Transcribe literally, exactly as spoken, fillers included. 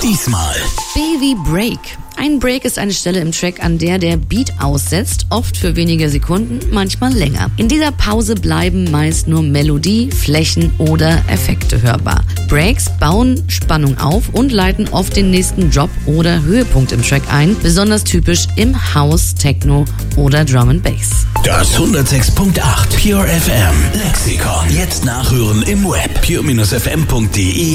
Diesmal Baby Break. Ein Break ist eine Stelle im Track, an der der Beat aussetzt, oft für wenige Sekunden, manchmal länger. In dieser Pause bleiben meist nur Melodie, Flächen oder Effekte hörbar. Breaks bauen Spannung auf und leiten oft den nächsten Drop oder Höhepunkt im Track ein, besonders typisch im House, Techno oder Drum and Bass. Das hundertsechs Komma acht Pure F M Lexikon. Jetzt nachhören im Web pure Bindestrich f m punkt d e